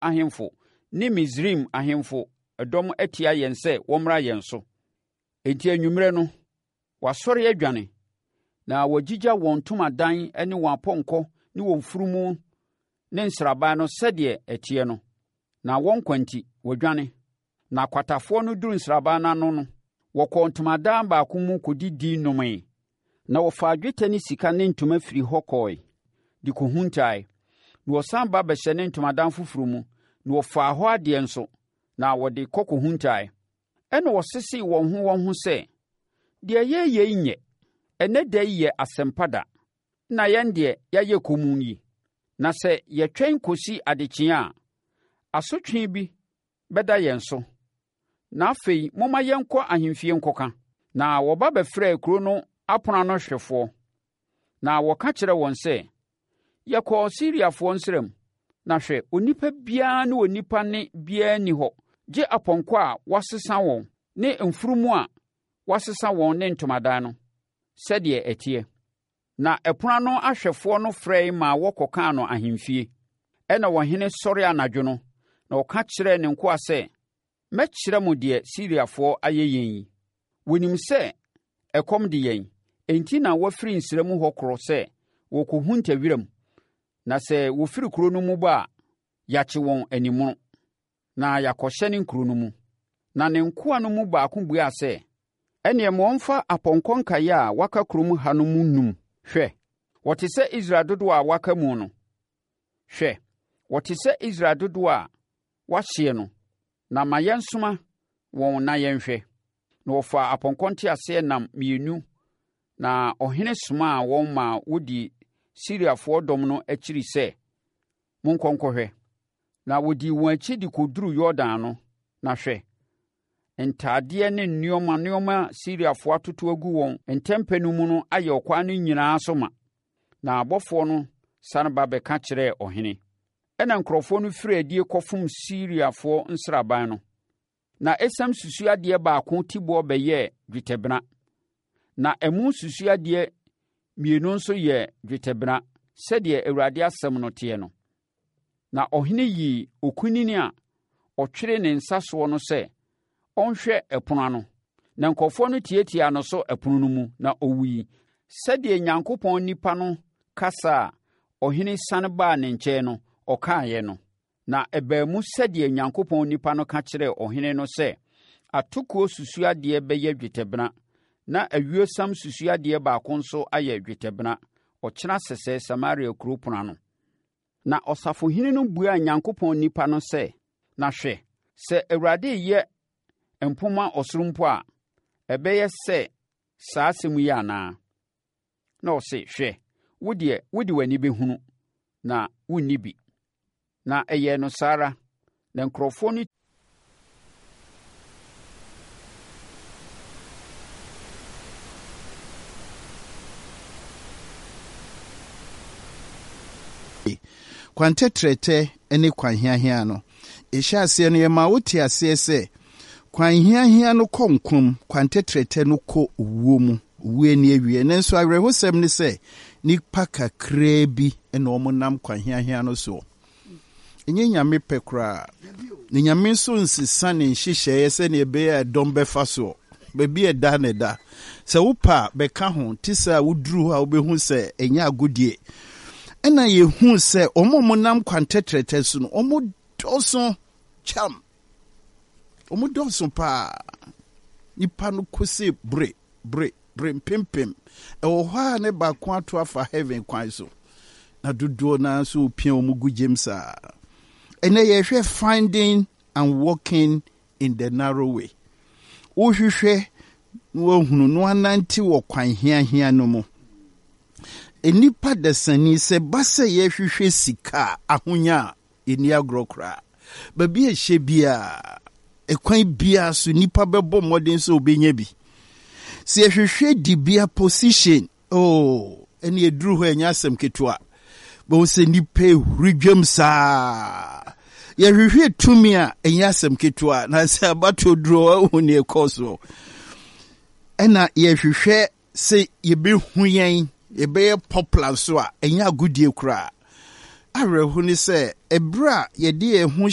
ahemfo ne Misraim ahemfo edom atia yɛn sɛ wɔmmra yɛn so. Enti anwummere no, wasɔre adwane, na wɔgyigya wɔn ntomadan ne wɔn apɔnkɔ ne wɔn furumu ne nsraban no sɛdeɛ ɛteɛ no. Na wɔn kwanti, wɔdwane. Na akwatafoɔ no duru nsraban no ano no, wɔkɔɔ ntomadan baako mu kɔdidi nomee. Na wɔfaa dwetɛ ne sika ne ntoma firi hɔ kɔɔe, de kɔhuntae. Na wɔsan ba bɛhyɛ ne ntomadan foforɔ mu, na wɔfaa hɔ adeɛ nso, na wɔde kɔkɔhuntae. Ɛna wɔsesee wɔn ho sɛ, deɛ yɛyɛ nyɛ, ɛnɛ da yi yɛ asɛmpa da, na yɛn deɛ yɛayɛ komm yi. Na sɛ yɛtwɛn kɔsi adekyee a, asotwe bi bɛda yɛn so. Na afei, momma yɛnkɔ ahemfie nkɔka. Na wɔba bɛfrɛɛ kuro no apono ano hwɛfoɔ. Na wɔka kyerɛ wɔn sɛ, yɛkɔɔ Siriafoɔ nsram, na hwɛ, onipa biara ne onipa ne biara ni hɔ, gye apɔnkɔ a wɔasesa wɔn ne mfurumu a wɔasesa wɔn ne ntomadan no, sɛdeɛ ɛteɛ. Na ɛpono ano ahwɛfoɔ no frɛe ma wɔkɔkaa no ahemfie. Ɛna ɔhene sɔre anadwo no, na ɔka kyerɛɛ ne nkoa sɛ, mɛkyerɛ mo deɛ Siriafoɔ ayɛ yɛn yi. Wɔnim sɛ ɛkɔm de yɛn, enti na wɔafiri nsram hɔ korɔ sɛ wɔkɔhunta wiram. Na sɛ wɔfiri kuro no mu ba a, yɛakye wɔn animuno, na yɛakɔhyɛne nkuro no mu. Na ne nkoa no mu baako buaa sɛ, ɛnneɛ ma wɔmfa apɔnkɔ nkaeɛ a waka kurom ha no mu num. Hwɛ, wɔte sɛ Israel dodoɔ a waka mu no. Hwɛ, wɔte sɛ Israel dodoɔ a wɔahyeɛ no. Na ma yɛnsoma wɔn na yɛnhwɛ. Na wɔfaa apɔnkɔ nteaseɛnam mmienu, na ɔhene somaa wɔn ma wɔdi Siriafoɔ dɔm no akyiri sɛ, monkɔnkɔhwɛ. Na wɔdii wɔn akyi de kɔduru Yordan no. Na hwɛ, ntadeɛ ne nneɛma Siriafoɔ atoto agu wɔn ntɛmpɛ no mu no ayɛ ɔkwan no nyinaa so ma. Na abɔfoɔ no sane ba bɛka kyerɛɛ ɔhene. Ɛna nkurɔfoɔ no firi adie kɔfom Siriafoɔ nsraban no. Na ɛsam susuadeɛ baako tiboɔ bɛyɛɛ dwetɛbena. Na ɛmu susuadeɛ mmienu nso yɛ dwetɛbena, sɛdeɛ Awurade asɛm no teɛ no. Na ɔhene yii okunini a ɔtwere ne nsa soɔ no sɛ ɔnhwɛ ɛpono ano. Na nkurɔfoɔ no tiatia no so ɛpono no mu, na ɔwuiɛ. Sɛdeɛ Nyankopɔn nipa no kasa a ɔhene sane baa ne nkyɛn no, ɔkaeɛ no. Na ɛbaa mu sɛdeɛ Nyankopɔn nipa no ka kyerɛɛ ɔhene no sɛ, atokoɔ susuadeɛ bɛyɛ dwetɛbena, na awiosam susuadeɛ baako nso ayɛ dwetɛbena, ɔkyena sɛsɛ Samaria kuro pono ano. Na ɔsafohene no buaa Nyankopɔn nipa no sɛ, na hwɛ, sɛ Awurade yɛ mpoma ɔsoro mpo a, ɛbɛyɛ sɛ saa asɛm yi anaa? Na ɔse, hwɛ, wode w'ani bɛhunu, na wonni bi. Na ɛyɛ no saa ara, na nkurɔfoɔ no kwantetrɛtɛ ne kwanhiahia no. Ɛhyɛ aseɛ no yɛma wote aseɛ sɛ kwanhiahia no kɔ nkom, kwantetrɛtɛ no kɔ owuo mu, owuo ni awie. Nanso awerɛhosɛm ne sɛ nipa kakraa bi na ɔmo nam kwanhiahia no so. Ɛnyɛ nyame pɛ koraa. Ne nyame nso nsesa ne nhyehyɛeɛ sɛnea ɛbɛyɛ a ɛdɔm bɛfa so. Baabi ɛda ne da. Sɛ wopa bɛka ho, te sɛ a woduru hɔ a wobɛhu sɛ ɛnyɛ agodie. Ɛna yɛhu sɛ ɔmo nam kwantetrɛtɛ so no, ɔmo dɔso cham. Ɔmo dɔso paa. Nipa no kɔse bre mpempem. Ɛwɔ hɔ a ne baako ato afa heaven kwan so. Na dodoɔ na so opia ɔmo gu James a. Ɛnɛ yɛhwɛ finding and walking in the narrow way. Wohwehwɛ wohunu no anante wɔ kwanhiahia no mu. Enipa dasani sɛ basa yɛhwehwɛ sika ahonya eni agorɔ kora. Baabi ɛhyɛ bia ɛkwan bia so nipa bɛbɔ mmɔden sɛ obɛnya bi. Sɛ yɛhwehwɛ dibia position, ɛne ɛduru hɔ ɛnyɛ asɛm ketewa. Bɛhu sɛ nipa ɛhuridwam saa. Yɛhwehwɛ tumi a ɛnyɛ asɛm ketewa, na sɛ abato duro ahu ne ɛkɔ so. Ɛna yɛhwehwɛ sɛ yɛbɛhu yɛn, yɛbɛyɛ popular so a ɛnyɛ agodie koraa. Awerɛho ne sɛ ɛberɛ a yɛde yɛn ho